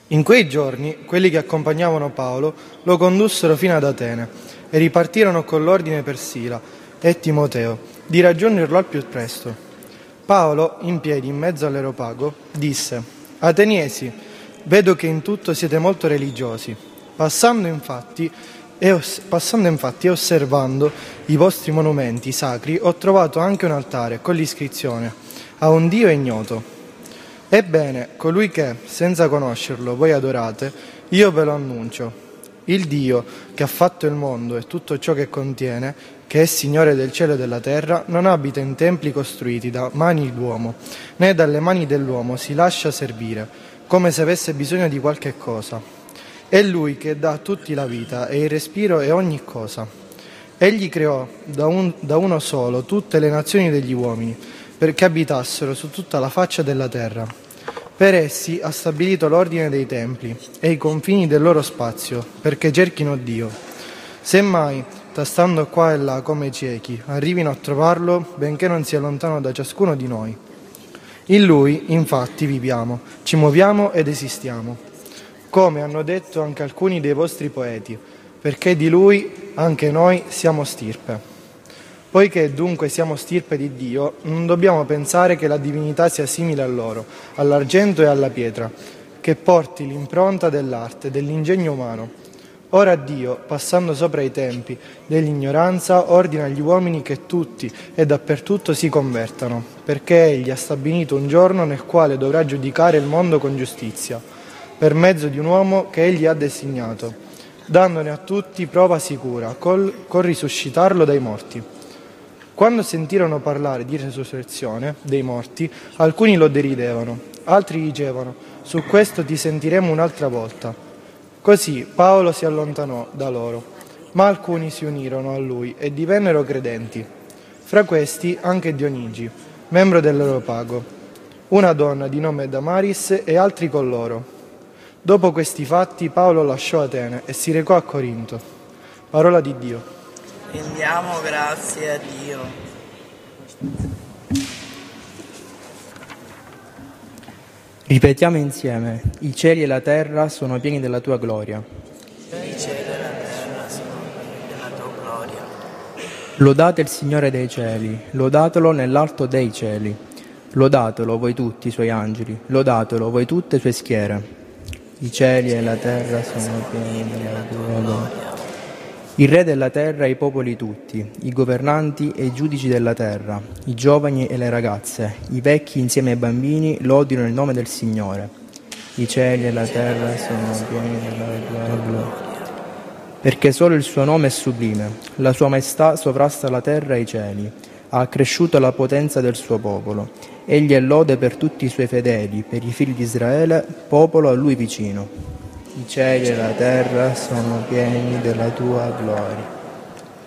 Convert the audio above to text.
In quei giorni, quelli che accompagnavano Paolo lo condussero fino ad Atene e ripartirono con l'ordine per Sila e Timoteo di raggiungerlo al più presto. Paolo, in piedi in mezzo all'Areopago, disse: «Ateniesi, vedo che in tutto siete molto religiosi. Passando infatti e osservando i vostri monumenti sacri, ho trovato anche un altare con l'iscrizione: a un Dio ignoto. Ebbene, colui che, senza conoscerlo, voi adorate, io ve lo annuncio. Il Dio che ha fatto il mondo e tutto ciò che contiene, che è Signore del cielo e della terra, non abita in templi costruiti da mani d'uomo, né dalle mani dell'uomo si lascia servire, come se avesse bisogno di qualche cosa. È Lui che dà a tutti la vita e il respiro e ogni cosa. Egli creò da uno solo tutte le nazioni degli uomini, perché abitassero su tutta la faccia della terra. Per essi ha stabilito l'ordine dei templi e i confini del loro spazio, perché cerchino Dio. Semmai, tastando qua e là come ciechi, arrivino a trovarlo, benché non sia lontano da ciascuno di noi. In Lui, infatti, viviamo, ci muoviamo ed esistiamo, come hanno detto anche alcuni dei vostri poeti, perché di Lui anche noi siamo stirpe. Poiché dunque siamo stirpe di Dio, non dobbiamo pensare che la divinità sia simile a loro, all'argento e alla pietra, che porti l'impronta dell'arte, dell'ingegno umano. Ora Dio, passando sopra i tempi dell'ignoranza, ordina agli uomini che tutti e dappertutto si convertano, perché Egli ha stabilito un giorno nel quale dovrà giudicare il mondo con giustizia, per mezzo di un uomo che Egli ha designato, dandone a tutti prova sicura, col risuscitarlo dai morti. Quando sentirono parlare di resurrezione dei morti, alcuni lo deridevano, altri dicevano: «Su questo ti sentiremo un'altra volta». Così Paolo si allontanò da loro, ma alcuni si unirono a lui e divennero credenti. Fra questi anche Dionigi, membro dell'Areopago, una donna di nome Damaris e altri con loro. Dopo questi fatti Paolo lasciò Atene e si recò a Corinto. Parola di Dio. Rendiamo grazie a Dio. Ripetiamo insieme: i cieli e la terra sono pieni della tua gloria. I cieli e la terra sono pieni della tua gloria. Lodate il Signore dei cieli, lodatelo nell'alto dei cieli. Lodatelo voi tutti i suoi angeli, lodatelo voi tutte le sue schiere. I cieli e la terra sono pieni della tua gloria. Il re della terra e i popoli tutti, i governanti e i giudici della terra, i giovani e le ragazze, i vecchi insieme ai bambini, lodino il nome del Signore. I cieli e la terra sono pieni della tua gloria. Perché solo il suo nome è sublime, la sua maestà sovrasta la terra e i cieli, ha accresciuto la potenza del suo popolo. Egli è lode per tutti i suoi fedeli, per i figli di Israele, popolo a lui vicino. I cieli e la terra sono pieni della tua gloria.